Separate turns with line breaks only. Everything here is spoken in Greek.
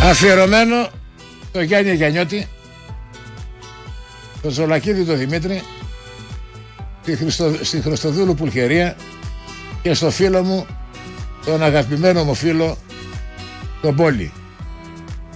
Αφιερωμένο το Γιάννη Γιαννιώτη, το Ζολακίδη το Δημήτρη, στη Χριστοδούλου Πουλχερία και στο φίλο μου, τον αγαπημένο μου φίλο, τον Πόλη.